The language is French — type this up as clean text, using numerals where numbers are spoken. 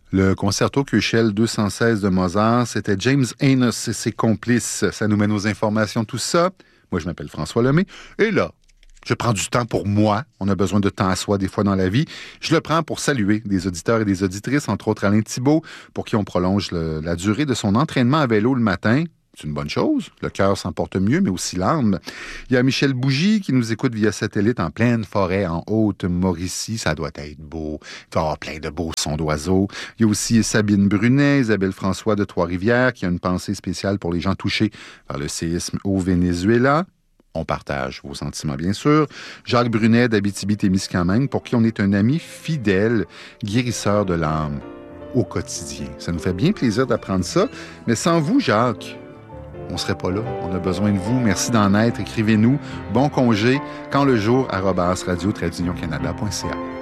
Le concerto Köchel 216 de Mozart, c'était James Enos et ses complices. Ça nous mène aux informations, tout ça. Moi, je m'appelle François Lemay. Et là, je prends du temps pour moi. On a besoin de temps à soi des fois dans la vie. Je le prends pour saluer des auditeurs et des auditrices, entre autres Alain Thibault, pour qui on prolonge la durée de son entraînement à vélo le matin. C'est une bonne chose. Le cœur s'en porte mieux, mais aussi l'âme. Il y a Michel Bougie qui nous écoute via satellite en pleine forêt, en Haute-Mauricie. Ça doit être beau. Il doit y avoir plein de beaux sons d'oiseaux. Il y a aussi Sabine Brunet, Isabelle François de Trois-Rivières, qui a une pensée spéciale pour les gens touchés par le séisme au Venezuela. On partage vos sentiments, bien sûr. Jacques Brunet d'Abitibi-Témiscamingue, pour qui on est un ami fidèle, guérisseur de l'âme au quotidien. Ça nous fait bien plaisir d'apprendre ça. Mais sans vous, Jacques, on ne serait pas là. On a besoin de vous. Merci d'en être. Écrivez-nous. Bon congé. Quand le jour, @radio-canada.ca.